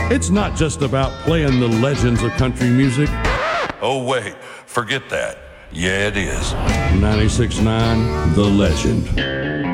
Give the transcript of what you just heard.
It's not just about playing the legends of country music. Oh, wait, forget that. Yeah, it is. 96.9 The Legend.